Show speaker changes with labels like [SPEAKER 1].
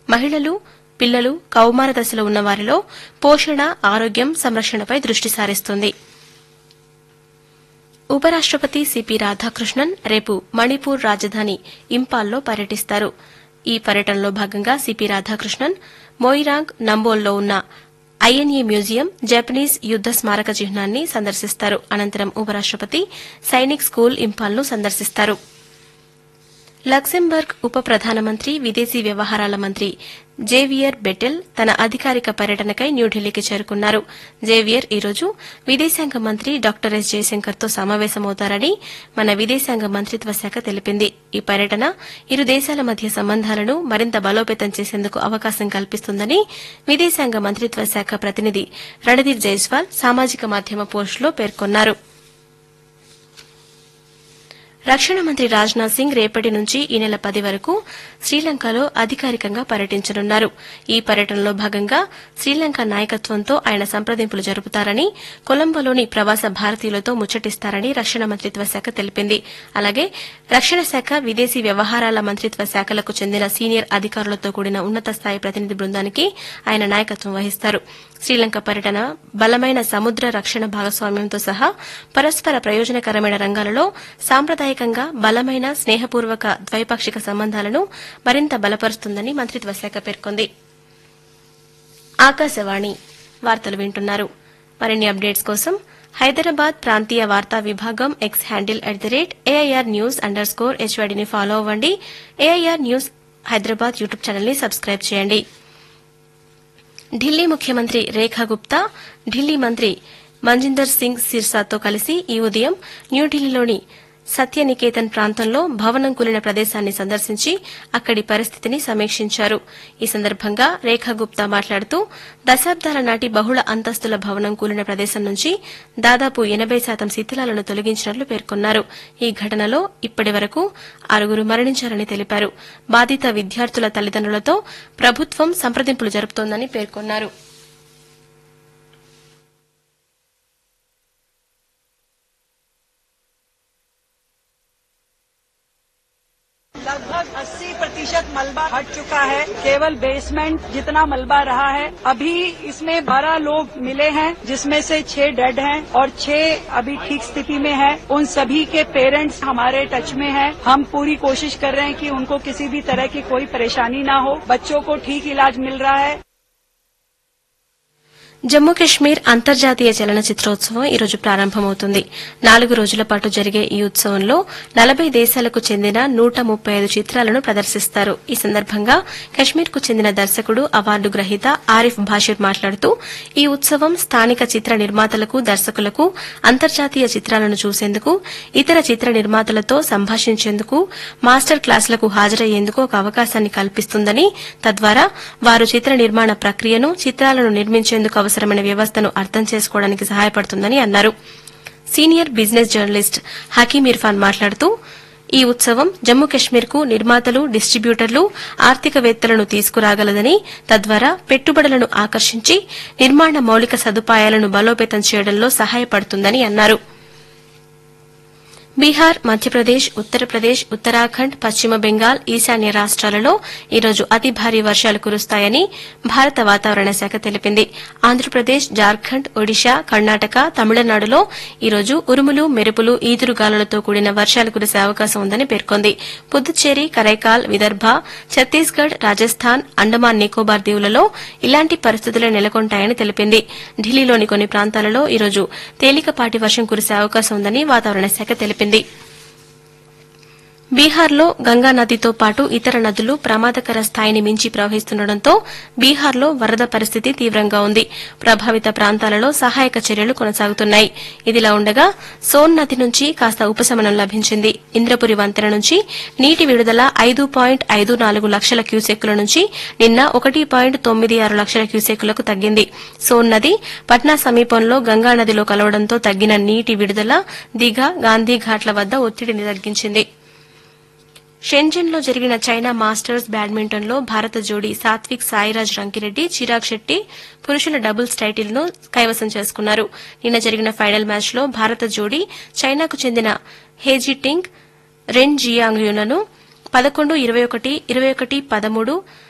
[SPEAKER 1] మహిళలు, పిల్లలు, కౌమార దశలో ఉన్న వారిలో పోషణ, ఆరోగ్యం, సంరక్షణపై దృష్టి సారిస్తుంది. ఉపరాష్టపతి సిపి రాధాకృష్ణన్ రేపు మణిపూర్ రాజధాని ఇంపాల్లో పర్యటిస్తారు. ఈ పర్యటనలో భాగంగా సిపి రాధాకృష్ణన్ మొయిరాంగ్, నంబోల్లో ఉన్న ఐఎన్ఏ మ్యూజియం, జపనీస్ యుద్ద స్మారక చిహ్నాన్ని సందర్శిస్తారు. అనంతరం ఉపరాష్టపతి సైనిక్ స్కూల్ ఇంపాల్ను సందర్శిస్తారు. లక్సెంబర్గ్ ఉప ప్రధానమంత్రి, విదేశీ వ్యవహారాల మంత్రి జేవియర్ బెటెల్ తన అధికారిక పర్యటనకై న్యూఢిల్లీకి చేరుకున్నారు. జేవియర్ ఈరోజు విదేశాంగ మంత్రి డాక్టర్ ఎస్ జయశంకర్తో సమావేశమవుతారని మన విదేశాంగ మంత్రిత్వ శాఖ తెలిపింది. ఈ పర్యటన ఇరు దేశాల మధ్య సంబంధాలను మరింత బలోపేతం చేసేందుకు అవకాశం కల్పిస్తుందని విదేశాంగ మంత్రిత్వ శాఖ ప్రతినిధి రణదీప్ జైస్వాల్ సామాజిక మాధ్యమ పోస్టులో పేర్కొన్నారు. రక్షణ మంత్రి రాజ్నాథ్ సింగ్ రేపటి నుంచి ఈ నెల 10 వరకు శ్రీలంకలో అధికారికంగా పర్యటించనున్నారు. ఈ పర్యటనలో భాగంగా శ్రీలంక నాయకత్వంతో ఆయన సంప్రదింపులు జరుపుతారని, కొలంబోలోని ప్రవాస భారతీయులతో ముచ్చటిస్తారని రక్షణ మంత్రిత్వ శాఖ తెలిపింది. అలాగే రక్షణ శాఖ, విదేశీ వ్యవహారాల మంత్రిత్వ శాఖలకు చెందిన సీనియర్ అధికారులతో కూడిన ఉన్నత స్థాయి ప్రతినిధి బృందానికి ఆయన నాయకత్వం వహిస్తారు. శ్రీలంక పర్యటన బలమైన సముద్ర రక్షణ భాగస్వామ్యంతో సహా పరస్పర ప్రయోజనకరమైన రంగాలలో సాంప్రదాయకంగా బలమైన స్నేహపూర్వక ద్వైపాక్షిక సంబంధాలను మరింత బలపరుస్తుందని మంత్రిత్వ శాఖ పేర్కొంది. ఆకాశవాణి వార్తలు వింటున్నారు. మరిన్ని అప్డేట్స్ కోసం హైదరాబాద్ ప్రాంతీయ వార్తా విభాగం ఎక్స్ హ్యాండిల్ @AIRnews_HYDని ఫాలో అవ్వండి. ఏఐఆర్ న్యూస్ హైదరాబాద్ యూట్యూబ్ ఛానల్ని సబ్స్క్రైబ్ చేయండి. ఢిల్లీ ముఖ్యమంత్రి రేఖా గుప్తా ఢిల్లీ మంత్రి మంజిందర్ సింగ్ సిర్సాతో కలిసి ఈ ఉదయం న్యూఢిల్లీలోని సత్యనికేతన్ ప్రాంతంలో భవనం కూలిన ప్రదేశాన్ని సందర్శించి అక్కడి పరిస్థితిని సమీక్షించారు. ఈ సందర్భంగా రేఖా గుప్తా మాట్లాడుతూ దశాబ్దాల నాటి బహుళ అంతస్తుల భవనం కూలిన ప్రదేశం నుంచి దాదాపు 80% శిథిలాలను తొలగించినట్లు పేర్కొన్నారు. ఈ ఘటనలో ఇప్పటి వరకు 6 మరణించారని తెలిపారు. బాధిత విద్యార్థుల తల్లిదండ్రులతో ప్రభుత్వం సంప్రదింపులు జరుపుతోందని పేర్కొన్నారు.
[SPEAKER 2] लगभग 80% मलबा हट चुका है. केवल बेसमेंट जितना मलबा रहा है. अभी इसमें 12 लोग मिले हैं, जिसमें से 6 डेड हैं और 6 अभी ठीक स्थिति में हैं. उन सभी के पेरेंट्स हमारे टच में हैं. हम पूरी कोशिश कर रहे हैं कि उनको किसी भी तरह की कोई परेशानी ना हो. बच्चों को ठीक इलाज मिल रहा है.
[SPEAKER 1] జమ్మూ కశ్మీర్ అంతర్జాతీయ చలనచిత్రోత్సవం ఈరోజు ప్రారంభమవుతుంది. 4 రోజుల పాటు జరిగే ఈ ఉత్సవంలో 40 దేశాలకు చెందిన 135 చిత్రాలను ప్రదర్శిస్తారు. ఈ సందర్భంగా కశ్మీర్కు చెందిన దర్శకుడు, అవార్డు గ్రహీత ఆరిఫ్ భాషిర్ మాట్లాడుతూ ఈ ఉత్సవం స్థానిక చిత్ర నిర్మాతలకు, దర్శకులకు అంతర్జాతీయ చిత్రాలను చూసేందుకు, ఇతర చిత్ర నిర్మాతలతో సంభాషించేందుకు, మాస్టర్ క్లాసులకు హాజరయ్యేందుకు ఒక అవకాశాన్ని కల్పిస్తుందని, తద్వారా వారు చిత్ర నిర్మాణ ప్రక్రియను, చిత్రాలను నిర్మించేందుకు అవసరమైన వ్యవస్థను అర్థం చేసుకోవడానికి సహాయపడుతుందని అన్నారు. Senior business journalist Hakim Irfan మాట్లాడుతూ ఈ ఉత్సవం జమ్మూ కశ్మీర్కు నిర్మాతలు, డిస్టిబ్యూటర్లు, ఆర్థికవేత్తలను తీసుకురాగలదని, తద్వారా పెట్టుబడులను ఆకర్షించి నిర్మాణ మౌలిక సదుపాయాలను బలోపేతం చేయడంలో సహాయపడుతుందని అన్నారు. బీహార్, మధ్యప్రదేశ్, ఉత్తరప్రదేశ్, ఉత్తరాఖండ్, పశ్చిమ బెంగాల్, ఈశాన్య రాష్ట్రాలలో ఈరోజు అతి భారీ వర్షాలు కురుస్తాయని భారత వాతావరణ శాఖ తెలిపింది. ఆంధ్రప్రదేశ్, జార్ఖండ్, ఒడిశా, కర్ణాటక, తమిళనాడులో ఈరోజు ఉరుములు, మెరుపులు, ఈదురుగాలులతో కూడిన వర్షాలు కురిసే అవకాశం ఉందని పేర్కొంది. పుదుచ్చేరి, కరైకాల్, విదర్భ, ఛత్తీస్గఢ్, రాజస్థాన్, అండమాన్ నికోబార్ దీవులలో ఇలాంటి పరిస్థితులే నెలకొంటాయని తెలిపింది. ఢిల్లీలోని కొన్ని ప్రాంతాలలో ఈరోజు తేలికపాటి వర్షం కురిసే అవకాశం ఉందని వాతావరణ శాఖ తెలిపింది. బీహార్లో గంగా నదితో పాటు ఇతర నదులు ప్రమాదకర స్థాయిని మించి ప్రవహిస్తుండటంతో బీహార్లో వరద పరిస్థితి తీవ్రంగా ఉంది. ప్రభావిత ప్రాంతాలలో సహాయక చర్యలు కొనసాగుతున్నాయి. ఇదిలా ఉండగా సోన్ నది నుంచి కాస్త ఉపశమనం లభించింది. ఇంద్రపురి వంతెన నుంచి నీటి విడుదల 5.54 లక్షల క్యూసెక్కుల నుంచి నిన్న 1.96 లక్షల క్యూసెక్కులకు తగ్గింది. సోన్ నది పట్నా సమీపంలో గంగా నదిలో కలవడంతో తగ్గిన నీటి విడుదల దిఘా, గాంధీఘాట్ల వద్ద ఒత్తిడిని తగ్గించింది. షెంజన్లో జరిగిన చైనా మాస్టర్స్ బ్యాడ్మింటన్లో భారత జోడీ సాత్విక్ సాయిరాజ్ రంకిరెడ్డి, చిరాగ్ శెట్టి పురుషుల డబుల్స్ టైటిల్ను కైవసం చేసుకున్నారు. నిన్న జరిగిన ఫైనల్ మ్యాచ్లో భారత జోడీ చైనాకు చెందిన హేజిటింగ్, రెన్ జియాంగ్యులను 11-21, 21-13,